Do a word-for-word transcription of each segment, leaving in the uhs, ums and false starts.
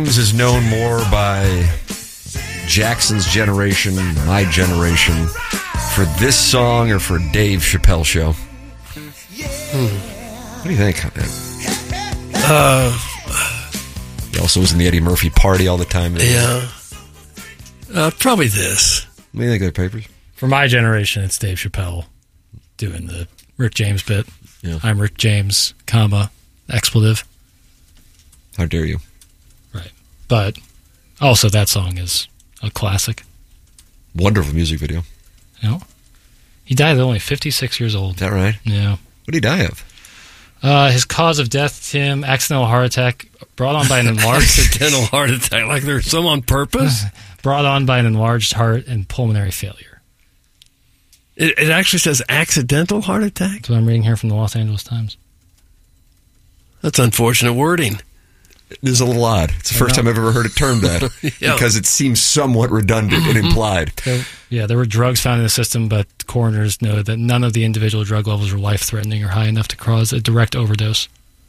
Is known more by Jackson's generation, my generation, for this song or for Dave Chappelle Show? Hmm. What do you think? Uh, he also was in the Eddie Murphy party all the time. Yeah. Uh, probably this. What do you think of the papers? For my generation, it's Dave Chappelle doing the Rick James bit. Yeah. I'm Rick James, comma, expletive. How dare you? Right. But also that song is a classic. Wonderful music video. You know? He died at only fifty-six years old. Is that right? Yeah. What did he die of? Uh, his cause of death, Tim, accidental heart attack brought on by an enlarged... accidental heart attack, like there's some on purpose? Brought on by an enlarged heart and pulmonary failure. It, it actually says accidental heart attack? That's what I'm reading here from the Los Angeles Times. That's unfortunate wording. It is a little odd. It's the first time I've ever heard it termed that. Yeah. Because it seems somewhat redundant and implied. There, yeah, there were drugs found in the system, but coroners noted that none of the individual drug levels were life-threatening or high enough to cause a direct overdose.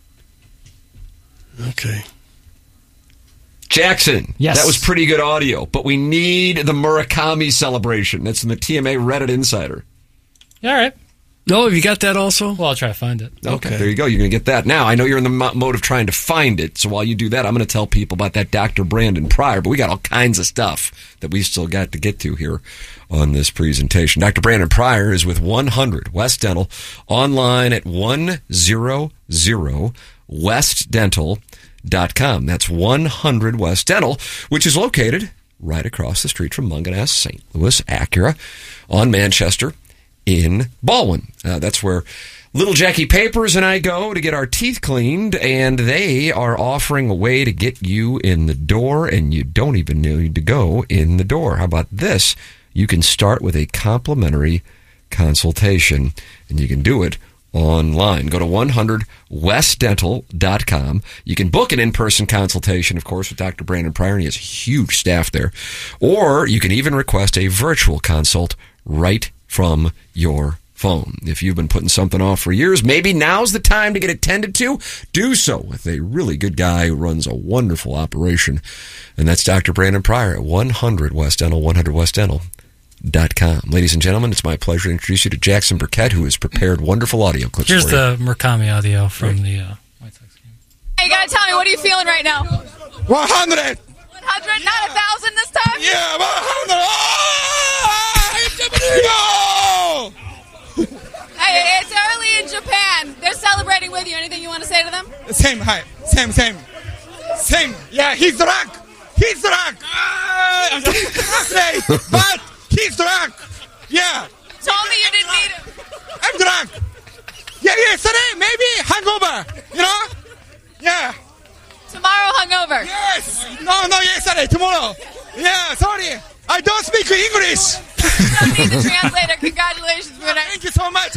Okay. Jackson, yes. That was pretty good audio, but we need the Murakami celebration. That's from the T M A Reddit Insider. All right. No, have you got that also? Well, I'll try to find it. Okay, Okay. there you go. You're going to get that. Now, I know you're in the mo- mode of trying to find it, so while you do that, I'm going to tell people about that Doctor Brandon Pryor, but we got all kinds of stuff that we still got to get to here on this presentation. Doctor Brandon Pryor is with one hundred West Dental, online at one hundred west dental dot com. That's one hundred West Dental, which is located right across the street from Munganess Saint Louis Acura on Manchester in Baldwin. Uh, that's where little Jackie Papers and I go to get our teeth cleaned, and they are offering a way to get you in the door, and you don't even need to go in the door. How about this? You can start with a complimentary consultation, and you can do it online. Go to one hundred west dental dot com. You can book an in-person consultation, of course, with Doctor Brandon Pryor, and he has a huge staff there. Or you can even request a virtual consult right from your phone. If you've been putting something off for years, maybe now's the time to get it tended to. Do so with a really good guy who runs a wonderful operation, and that's Doctor Brandon Pryor at one hundred West Dental, one hundred west dental dot com. Ladies and gentlemen, it's my pleasure to introduce you to Jackson Burkett, who has prepared wonderful audio clips Here's for you. the Murakami audio from right. the uh, White Sox game. Hey, you gotta tell me, what are you feeling right now? one hundred! one hundred, not a thousand this time? Yeah, one hundred! Oh! Hey, it's early in Japan. They're celebrating with you. Anything you want to say to them? Same, hi. Same, same. Same. Yeah, he's drunk. He's drunk. Uh, I'm drunk today, but he's drunk. Yeah. Told me you didn't need him. I'm drunk. Yeah, yesterday, maybe hangover. You know? Yeah. Tomorrow hungover. Yes. No, no, yesterday, tomorrow. Yeah, sorry. I don't speak English. You don't need the translator. Congratulations, Bruno. Thank you so much.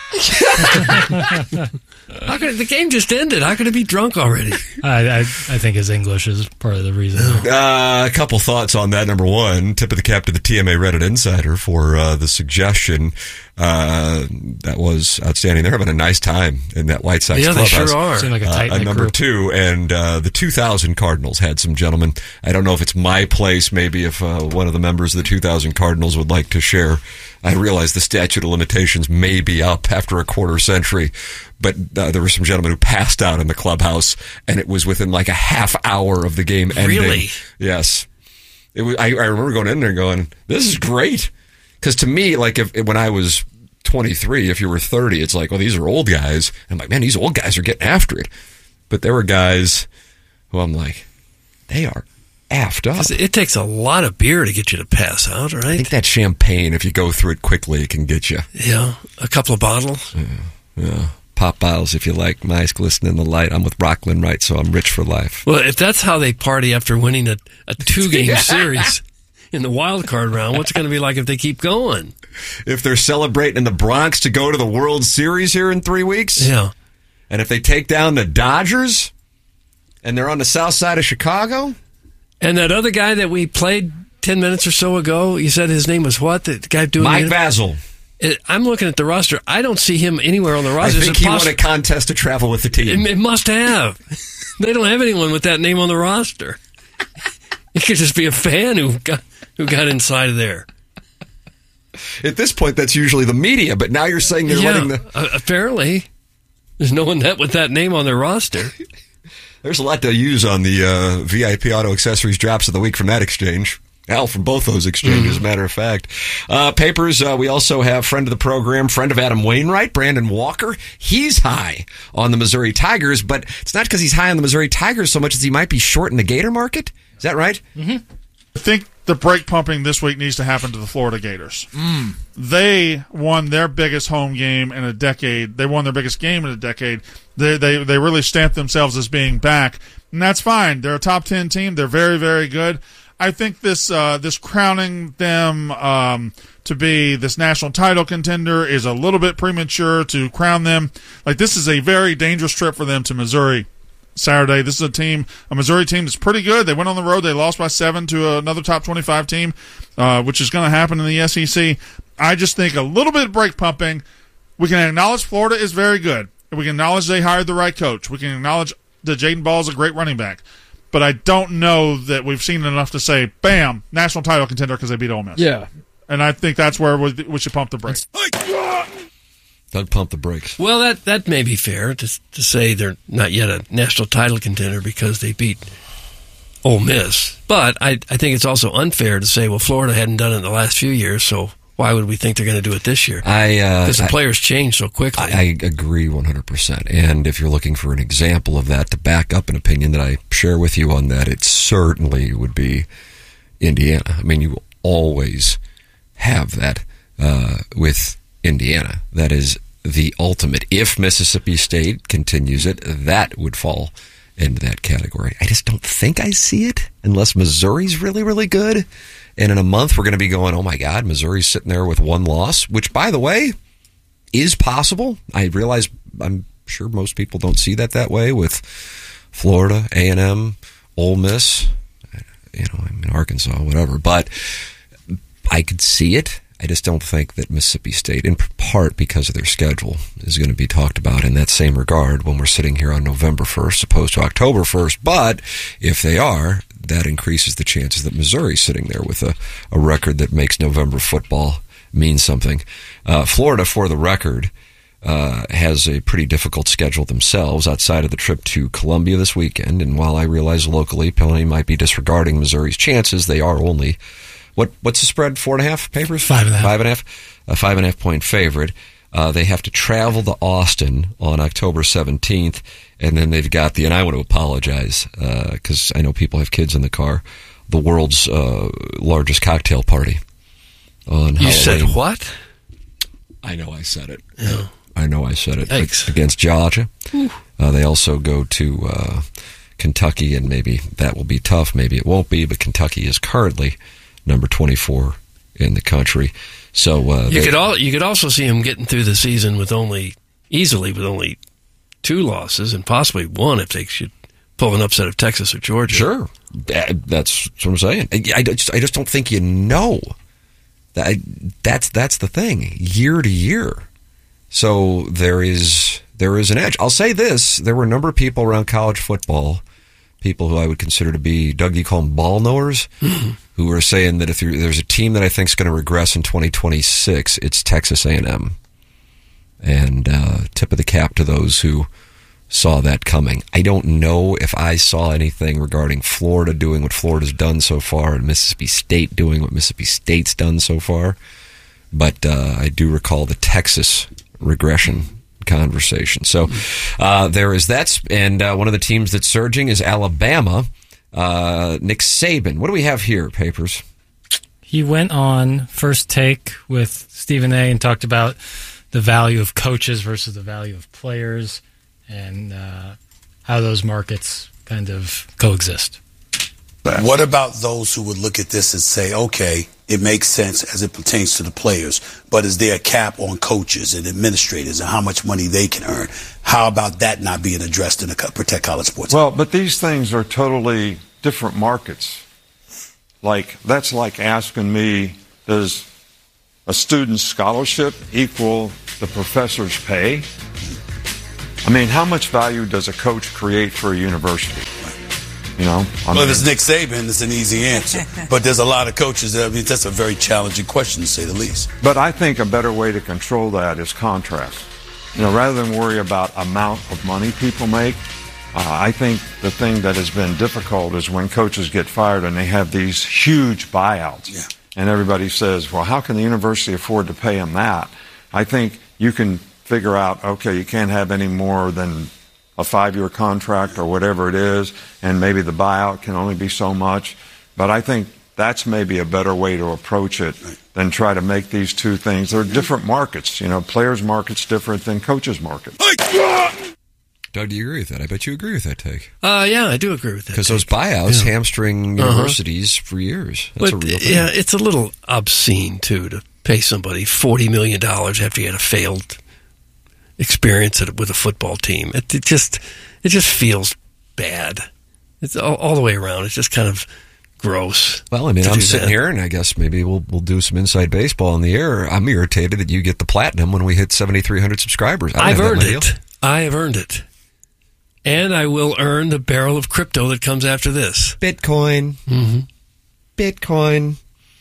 How could the game just ended? How could it be drunk already? I, I I think his English is part of the reason. Uh, a couple thoughts on that. Number one, tip of the cap to the T M A Reddit Insider for uh, the suggestion. Uh, that was outstanding. They're having a nice time in that White Sox yeah, clubhouse. Yeah, they sure are. Seemed like a tight uh, number group. two, and uh, the two thousand Cardinals had some gentlemen. I don't know if it's my place, maybe if uh, one of the members of the two thousand Cardinals would like to share. I realize the statute of limitations may be up after a quarter century, but uh, there were some gentlemen who passed out in the clubhouse, and it was within like a half hour of the game ending. Really? Yes. It was. I, I remember going in there and going, "This is great," because to me, like if when I was twenty-three, if you were thirty, it's like, well, these are old guys. And I'm like, man, these old guys are getting after it. But there were guys who I'm like, they are effed up. It takes a lot of beer to get you to pass out, right? I think that champagne, if you go through it quickly, it can get you. Yeah, a couple of bottles. Yeah, yeah. Pop bottles, if you like. My eyes glisten in the light. I'm with Rockland Wright, so I'm rich for life. Well, if that's how they party after winning a, a two-game yeah. series in the wild card round, what's it going to be like if they keep going? If they're celebrating in the Bronx to go to the World Series here in three weeks? Yeah. And if they take down the Dodgers and they're on the south side of Chicago? And that other guy that we played ten minutes or so ago, you said his name was what? The guy doing Mike the Vasil. I'm looking at the roster. I don't see him anywhere on the roster. I think he poss- won a contest to travel with the team. It, it must have. They don't have anyone with that name on the roster. It could just be a fan who got who got inside of there. At this point, that's usually the media, but now you're saying they're yeah, letting the... Uh, apparently, there's no one that with that name on their roster. There's a lot to use on the uh, V I P Auto Accessories Drops of the Week from that exchange. Al, from both those exchanges, mm-hmm. matter of fact. Uh, papers, uh, we also have friend of the program, friend of Adam Wainwright, Brandon Walker. He's high on the Missouri Tigers, but it's not because he's high on the Missouri Tigers so much as he might be short in the Gator market. Is that right? Mm-hmm. I think the brake pumping this week needs to happen to the Florida Gators. Mm. They won their biggest home game in a decade. They won their biggest game in a decade. They they they really stamped themselves as being back, and that's fine. They're a top ten team. They're very, very good. I think this uh, this crowning them um, to be this national title contender is a little bit premature to crown them. Like, this is a very dangerous trip for them to Missouri Saturday. This is a team, a Missouri team that's pretty good. They went on the road. They lost by seven to another top twenty-five team, uh, which is going to happen in the S E C. I just think a little bit of brake pumping. We can acknowledge Florida is very good. We can acknowledge they hired the right coach. We can acknowledge that Jaden Ball is a great running back. But I don't know that we've seen enough to say, bam, national title contender because they beat Ole Miss. Yeah. And I think that's where we, we should pump the brakes. Doug, pump the brakes. Well, that, that may be fair to, to say they're not yet a national title contender because they beat Ole Miss. But I, I think it's also unfair to say, well, Florida hadn't done it in the last few years, so why would we think they're going to do it this year? I Because uh, the I, players change so quickly. I, I agree one hundred percent. And if you're looking for an example of that to back up an opinion that I share with you on that, it certainly would be Indiana. I mean, you always have that uh, with Indiana. That is the ultimate. If Mississippi State continues it, that would fall into that category. I just don't think I see it unless Missouri's really, really good. And in a month, we're going to be going, oh, my God, Missouri's sitting there with one loss, which, by the way, is possible. I realize I'm sure most people don't see that that way with Florida, A and M, Ole Miss, you know, I mean, Arkansas, whatever. But I could see it. I just don't think that Mississippi State, in part because of their schedule, is going to be talked about in that same regard when we're sitting here on November first opposed to October first. But if they are, that increases the chances that Missouri's sitting there with a, a record that makes November football mean something. Uh, Florida, for the record, uh, has a pretty difficult schedule themselves outside of the trip to Columbia this weekend. And while I realize locally Pellini might be disregarding Missouri's chances, they are only... What what's the spread? Four and a half, Papers? Five and a half. Five and a half. A five and a half point favorite. Uh, they have to travel to Austin on October seventeenth, and then they've got the, and I want to apologize, because uh, I know people have kids in the car, the world's uh, largest cocktail party on You Halloween. said what? I know I said it. Yeah. I know I said it. Thanks. Against Georgia. Uh, they also go to uh, Kentucky, and maybe that will be tough. Maybe it won't be, but Kentucky is currently number twenty-four in the country. So uh, you they, could all you could also see them getting through the season with only easily with only two losses and possibly one if they should pull an upset of Texas or Georgia. Sure, that's what I'm saying. I just I just don't think you know. That that's that's the thing. Year to year, so there is there is an edge. I'll say this: there were a number of people around college football, people who I would consider to be, Doug, you call them ball knowers, mm-hmm. who are saying that if there's a team that I think is going to regress in twenty twenty-six, it's Texas A and M. And uh, tip of the cap to those who saw that coming. I don't know if I saw anything regarding Florida doing what Florida's done so far and Mississippi State doing what Mississippi State's done so far, but uh, I do recall the Texas regression conversation. So uh, there is that, and uh, one of the teams that's surging is Alabama. Uh, Nick Saban. What do we have here, Papers? He went on First Take with Stephen A. and talked about the value of coaches versus the value of players and uh, how those markets kind of coexist. What about those who would look at this and say, okay, it makes sense as it pertains to the players, but is there a cap on coaches and administrators and how much money they can earn? How about that not being addressed in the Protect College Sports? Well, but these things are totally different markets. Like, that's like asking me, does a student's scholarship equal the professor's pay? I mean, how much value does a coach create for a university? You know, I well, mean, if it's Nick Saban, it's an easy answer. But there's a lot of coaches that, I mean, that's a very challenging question, to say the least. But I think a better way to control that is contrast. You know, rather than worry about amount of money people make, uh, I think the thing that has been difficult is when coaches get fired and they have these huge buyouts. Yeah. And everybody says, well, how can the university afford to pay them that? I think you can figure out, okay, you can't have any more than a five-year contract or whatever it is, and maybe the buyout can only be so much. But I think that's maybe a better way to approach it than try to make these two things. They're different markets. You know, players' market's different than coaches' market. Doug, do you agree with that? I bet you agree with that take. Uh, yeah, I do agree with that. Because those buyouts yeah. hamstring universities uh-huh. for years. That's but, a real thing. Yeah, it's a little obscene, too, to pay somebody forty million dollars after you had a failed experience with a football team. It, it just it just feels bad. It's all, all the way around. It's just kind of gross. Well, I mean, I'm sitting that. here, and I guess maybe we'll we'll do some inside baseball in the air. I'm irritated that you get the platinum when we hit seventy-three hundred subscribers. I've earned it. I have earned it. And I will earn the barrel of crypto that comes after this. Bitcoin. Mm-hmm. Bitcoin.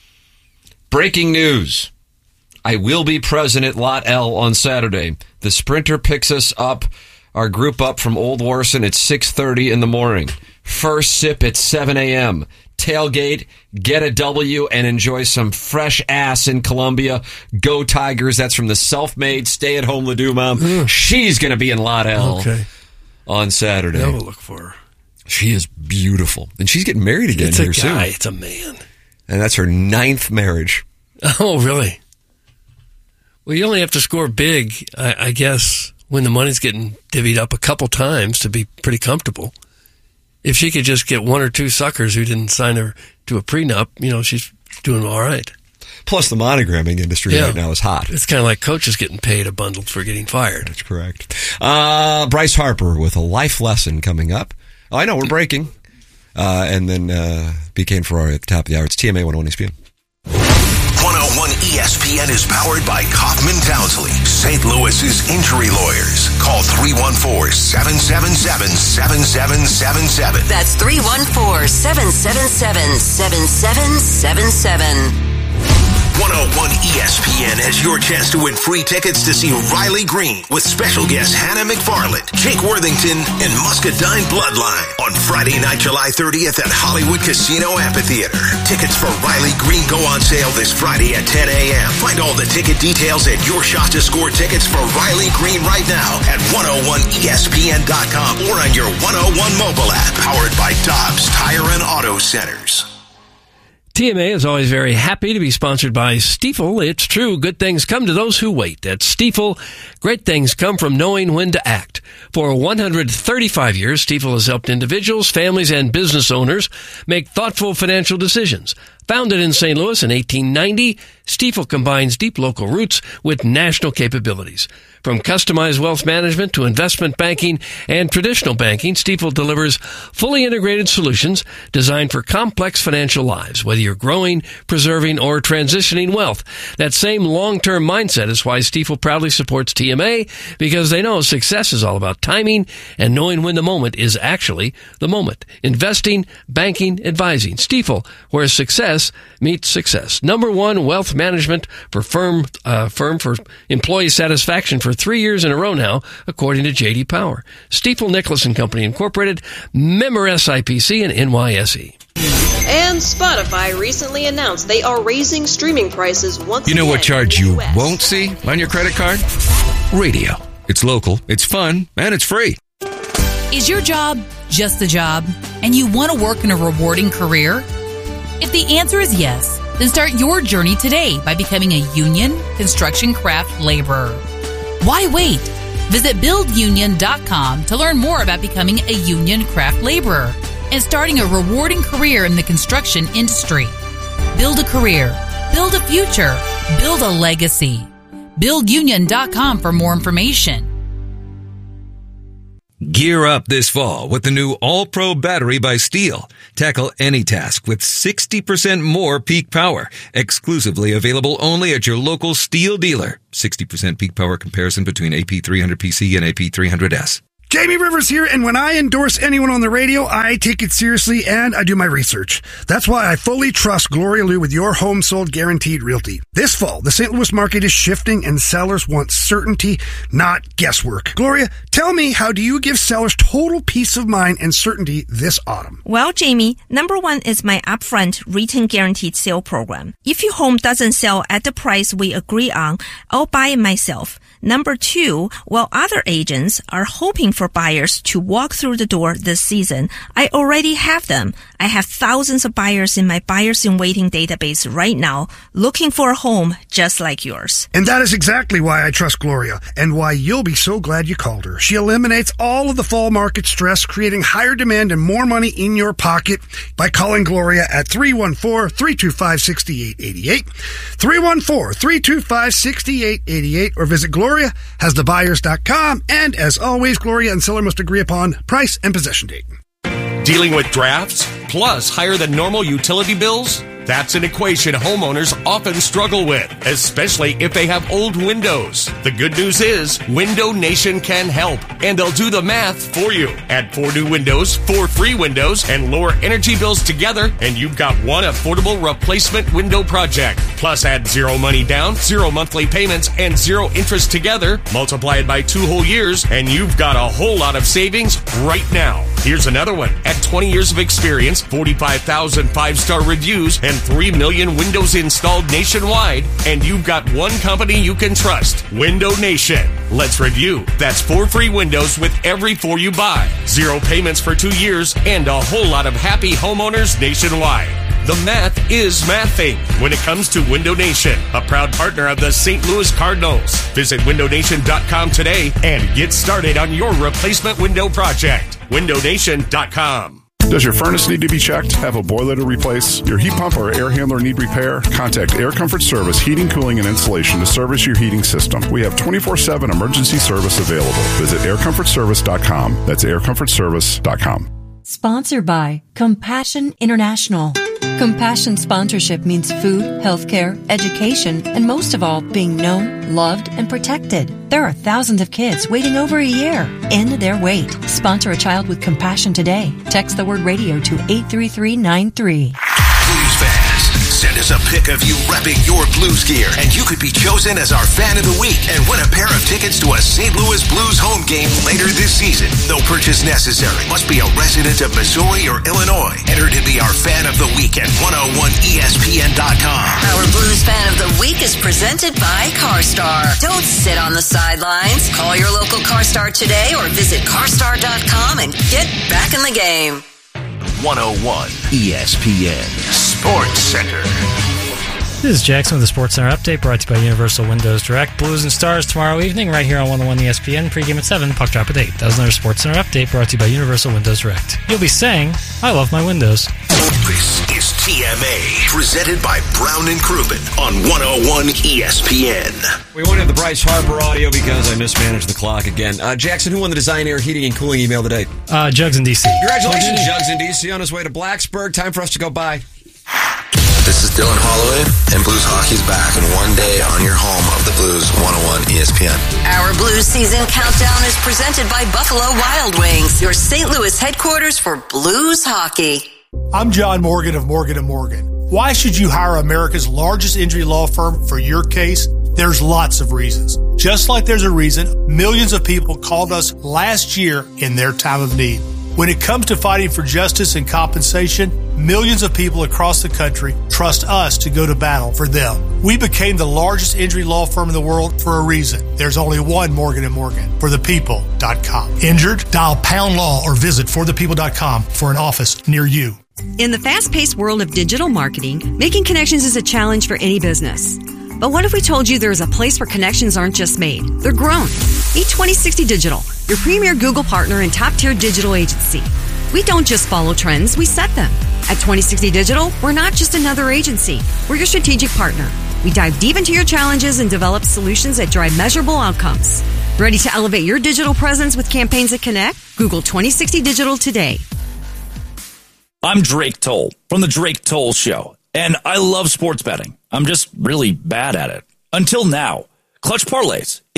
Breaking news. I will be present at Lot L on Saturday. The Sprinter picks us up, our group up from Old Warson at six thirty in the morning. First sip at seven a.m. Tailgate, get a W, and enjoy some fresh ass in Columbia. Go Tigers. That's from the self-made stay-at-home Ledoux mom. Mm. She's going to be in Lot L okay. on Saturday. I will look for her. She is beautiful. And she's getting married again it's here a guy. soon. It's a man. And that's her ninth marriage. Oh, really? Well, you only have to score big, I, I guess, when the money's getting divvied up a couple times to be pretty comfortable. If she could just get one or two suckers who didn't sign her to a prenup, you know, she's doing all right. Plus, the monogramming industry yeah. right now is hot. It's kind of like coaches getting paid a bundle for getting fired. That's correct. Uh, Bryce Harper with a life lesson coming up. Oh, I know, we're breaking. Uh, and then uh, B K and Ferrari at the top of the hour. It's T M A one oh one E S P N. one oh one E S P N is powered by Kaufman Townsley, Saint Louis's injury lawyers. Call three one four, seven seven seven, seven seven seven seven. That's three one four, seven seven seven, seven seven seven seven. one oh one E S P N has your chance to win free tickets to see Riley Green with special guests Hannah McFarland, Jake Worthington, and Muscadine Bloodline on Friday night, July thirtieth at Hollywood Casino Amphitheater. Tickets for Riley Green go on sale this Friday at ten a.m. Find all the ticket details at Your Shot to Score tickets for Riley Green right now at one oh one E S P N dot com or on your one oh one mobile app, powered by Dobbs Tire and Auto Centers. T M A is always very happy to be sponsored by Stiefel. It's true, good things come to those who wait. At Stiefel, great things come from knowing when to act. For one hundred thirty-five years, Stiefel has helped individuals, families, and business owners make thoughtful financial decisions. Founded in Saint Louis in eighteen ninety, Stiefel combines deep local roots with national capabilities. From customized wealth management to investment banking and traditional banking, Stiefel delivers fully integrated solutions designed for complex financial lives, whether you're growing, preserving, or transitioning wealth. That same long-term mindset is why Stiefel proudly supports T M A, because they know success is all about timing and knowing when the moment is actually the moment. Investing, banking, advising. Stiefel, where success meets success. Number one wealth management for firm, uh, firm for employee satisfaction for three years in a row now, according to J D Power. Stiefel Nicholas and Company Incorporated, member S I P C and N Y S E. And Spotify recently announced they are raising streaming prices once again. You know what charge you won't see on your credit card? Radio. It's local, it's fun, and it's free. Is your job just a job, and you want to work in a rewarding career? If the answer is yes, then start your journey today by becoming a union construction craft laborer. Why wait? Visit build union dot com to learn more about becoming a union craft laborer and starting a rewarding career in the construction industry. Build a career, build a future, build a legacy. build union dot com for more information. Gear up this fall with the new All-Pro battery by Steel. Tackle any task with sixty percent more peak power. Exclusively available only at your local Steel dealer. sixty percent peak power comparison between A P three hundred P C and A P three hundred S. Jamie Rivers here, and when I endorse anyone on the radio, I take it seriously and I do my research. That's why I fully trust Gloria Lou with your home sold guaranteed realty. This fall, the Saint Louis market is shifting and sellers want certainty, not guesswork. Gloria, tell me, how do you give sellers total peace of mind and certainty this autumn? Well, Jamie, number one is my upfront written guaranteed sale program. If your home doesn't sell at the price we agree on, I'll buy it myself. Number two, while other agents are hoping for buyers to walk through the door this season, I already have them. I have thousands of buyers in my buyers in waiting database right now looking for a home just like yours. And that is exactly why I trust Gloria and why you'll be so glad you called her. She eliminates all of the fall market stress, creating higher demand and more money in your pocket by calling Gloria at three one four, three two five, six eight eight eight, three one four, three two five, six eight eight eight, or visit Gloria has the buyers dot com. And as always, Gloria and seller must agree upon price and possession date. Dealing with drafts plus higher than normal utility bills? That's an equation homeowners often struggle with, especially if they have old windows. The good news is Window Nation can help, and they'll do the math for you. Add four new windows, four free windows, and lower energy bills together, and you've got one affordable replacement window project. Plus add zero money down, zero monthly payments, and zero interest together. Multiply it by two whole years, and you've got a whole lot of savings right now. Here's another one. At twenty years of experience, forty-five thousand five-star reviews, and three million windows installed nationwide, and you've got one company you can trust, Window Nation. Let's review. That's four free windows with every four you buy, zero payments for two years, and a whole lot of happy homeowners nationwide. The math is mathing when it comes to Window Nation, a proud partner of the Saint Louis Cardinals. Visit window nation dot com today and get started on your replacement window project. window nation dot com. Does your furnace need to be checked? Have a boiler to replace? Your heat pump or air handler need repair? Contact Air Comfort Service Heating, Cooling, and Installation to service your heating system. We have twenty-four seven emergency service available. Visit air comfort service dot com. That's air comfort service dot com. Sponsored by Compassion International. Compassion sponsorship means food, healthcare, education, and most of all, being known, loved, and protected. There are thousands of kids waiting over a year. End their wait. Sponsor a child with compassion today. Text the word radio to eight three three nine three. Blues fans, send us a pic of you repping your Blues gear, and you could be chosen as our fan of the week and win a pair of tickets to a Saint Louis Blues home game later this season. No purchase necessary. Must be a resident of Missouri or Illinois. Enter to be our fan of the week at one oh one E S P N dot com. Our Blues fan of the week is presented by CarStar. Don't sit on the sidelines. Call your local CarStar today or visit car star dot com and get back in the game. one oh one E S P N Sports Center. This is Jackson with the Sports Center update brought to you by Universal Windows Direct. Blues and Stars tomorrow evening right here on one oh one E S P N. Pregame at seven, puck drop at eight. That was another Sports Center update brought to you by Universal Windows Direct. You'll be saying, I love my windows. This is T M A, presented by Brown and Crouppen on one oh one E S P N. We won't have the Bryce Harper audio because I mismanaged the clock again. Uh, Jackson, who won the Design Air Heating and Cooling email today? Uh, Jugs in D C. Congratulations, Jugs in D C on his way to Blacksburg. Time for us to go by. This is Dylan Holloway, and Blues Hockey's back in one day on your home of the Blues, one oh one E S P N. Our Blues season countdown is presented by Buffalo Wild Wings, your Saint Louis headquarters for Blues hockey. I'm John Morgan of Morgan and Morgan. Why should you hire America's largest injury law firm for your case? There's lots of reasons. Just like there's a reason millions of people called us last year in their time of need. When it comes to fighting for justice and compensation, millions of people across the country trust us to go to battle for them. We became the largest injury law firm in the world for a reason. There's only one Morgan and Morgan. for the people dot com. Injured? Dial pound law or visit for the people dot com for an office near you. In the fast-paced world of digital marketing, making connections is a challenge for any business. But what if we told you there's a place where connections aren't just made, they're grown? Meet twenty sixty Digital, your premier Google partner and top-tier digital agency. We don't just follow trends, we set them. At twenty sixty Digital, we're not just another agency, we're your strategic partner. We dive deep into your challenges and develop solutions that drive measurable outcomes. Ready to elevate your digital presence with campaigns that connect? Google twenty sixty Digital today. I'm Drake Toll from The Drake Toll Show, and I love sports betting. I'm just really bad at it. Until now. Clutch Parlays. It's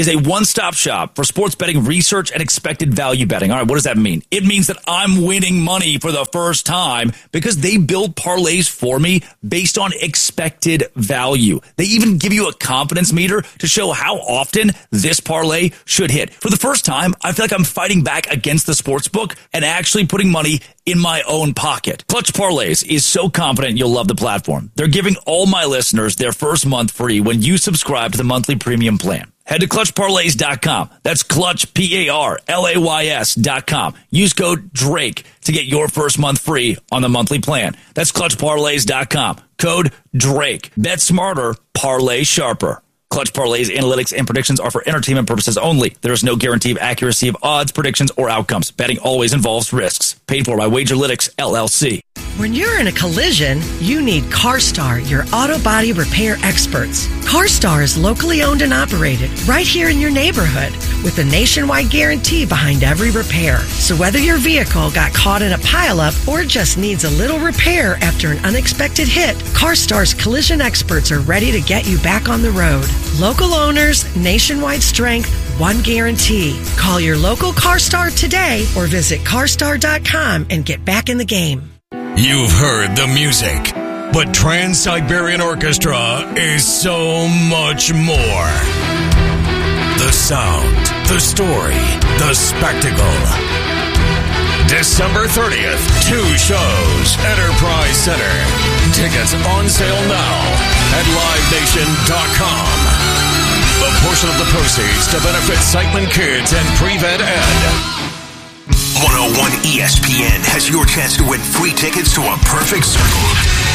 is a one-stop shop for sports betting research and expected value betting. All right, what does that mean? It means that I'm winning money for the first time because they build parlays for me based on expected value. They even give you a confidence meter to show how often this parlay should hit. For the first time, I feel like I'm fighting back against the sportsbook and actually putting money in my own pocket. Clutch Parlays is so confident you'll love the platform. They're giving all my listeners their first month free when you subscribe to the monthly premium plan. Head to clutch parlays dot com. That's Clutch, P A R L A Y S dot com. Use code DRAKE to get your first month free on the monthly plan. That's clutch parlays dot com. Code DRAKE. Bet smarter, parlay sharper. Clutch Parlays analytics and predictions are for entertainment purposes only. There is no guarantee of accuracy of odds, predictions, or outcomes. Betting always involves risks. Paid for by Wagerlytics, L L C. When you're in a collision, you need CarStar, your auto body repair experts. CarStar is locally owned and operated right here in your neighborhood with a nationwide guarantee behind every repair. So whether your vehicle got caught in a pileup or just needs a little repair after an unexpected hit, CarStar's collision experts are ready to get you back on the road. Local owners, nationwide strength, one guarantee. Call your local CarStar today or visit car star dot com and get back in the game. You've heard the music, but Trans-Siberian Orchestra is so much more. The sound, the story, the spectacle. December thirtieth, two shows, Enterprise Center. Tickets on sale now at live nation dot com. A portion of the proceeds to benefit Sightman Kids and Prevent Ed. one oh one E S P N has your chance to win free tickets to a perfect circle.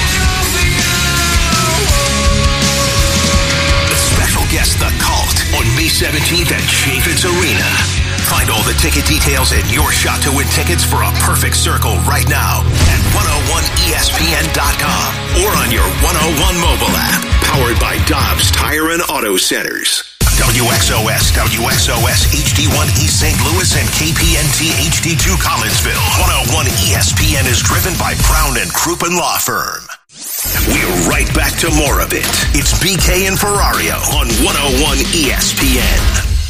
The special guest, The Cult, on May seventeenth at Chaffetz Arena. Find all the ticket details and your shot to win tickets for a perfect circle right now at one oh one E S P N dot com or on your one oh one mobile app, powered by Dobbs Tire and Auto Centers. W X O S, W X O S H D one East Saint Louis and K P N T H D two Collinsville. one oh one E S P N is driven by Brown and Crouppen Law Firm. We're right back to more of it. It's B K and Ferrario on one oh one E S P N.